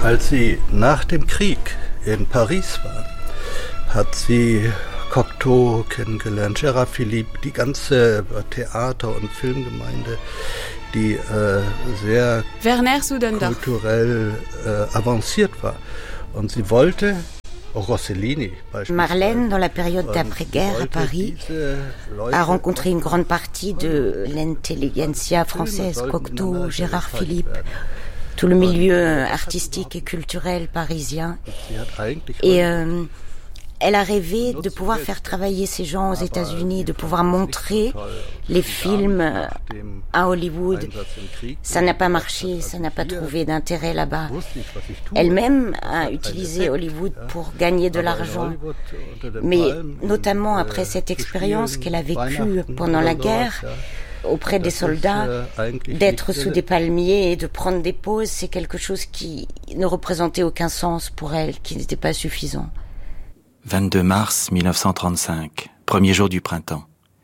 Als sie nach dem Krieg in Paris war, hat sie Cocteau kennengelernt, Gérard Philipe, die ganze Theater- und Filmgemeinde, die sehr kulturell avanciert war. Und sie wollte Rossellini, Marlène, dans la période d'après-guerre à Paris, a rencontré une grande partie de l'intelligentsia française, Cocteau, Gérard Philipe, tout le milieu artistique et culturel parisien. Et elle a rêvé de pouvoir faire travailler ces gens aux États-Unis, de pouvoir montrer les films à Hollywood. Ça n'a pas marché, ça n'a pas trouvé d'intérêt là-bas. Elle-même a utilisé Hollywood pour gagner de l'argent. Mais notamment après cette expérience qu'elle a vécue pendant la guerre, auprès des soldats, d'être sous des palmiers et de prendre des pauses, c'est quelque chose qui ne représentait aucun sens pour elle, qui n'était pas suffisant. 22 mars 1935, premier jour du printemps.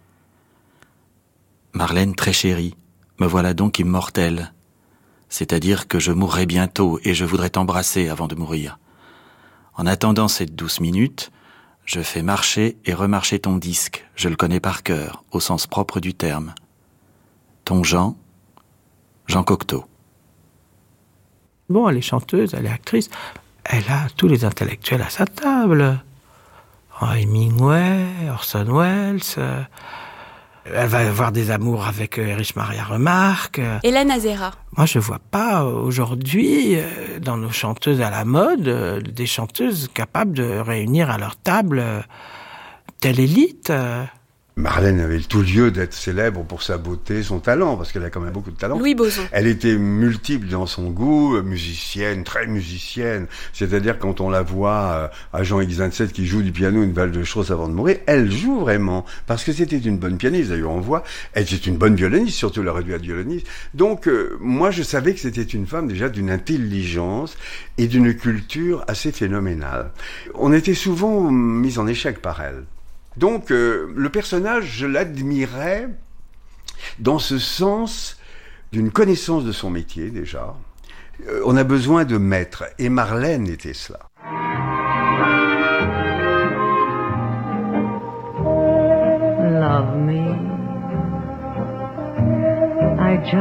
Marlène très chérie, me voilà donc immortelle. C'est-à-dire que je mourrai bientôt et je voudrais t'embrasser avant de mourir. En attendant ces 12 minutes, je fais marcher et remarcher ton disque. Je le connais par cœur, au sens propre du terme. Ton Jean Cocteau. Bon, elle est chanteuse, elle est actrice. Elle a tous les intellectuels à sa table. Hemingway, Orson Welles, elle va avoir des amours avec Erich Maria Remarque. Hélène Azera. Moi, je vois pas aujourd'hui, dans nos chanteuses à la mode, des chanteuses capables de réunir à leur table telle élite. Marlène avait tout lieu d'être célèbre pour sa beauté, son talent, parce qu'elle a quand même beaucoup de talent. Louis Boson. Elle était multiple dans son goût, musicienne, très musicienne. C'est-à-dire quand on la voit à Jean X27 qui joue du piano une balle de Strauss avant de mourir, elle joue vraiment, parce que c'était une bonne pianiste. D'ailleurs, on voit, elle était une bonne violoniste, surtout elle aurait dû être violoniste. Donc, moi, je savais que c'était une femme déjà d'une intelligence et d'une culture assez phénoménale. On était souvent mis en échec par elle. Donc, le personnage, je l'admirais dans ce sens d'une connaissance de son métier, déjà. On a besoin de maîtres, et Marlène était cela. Love me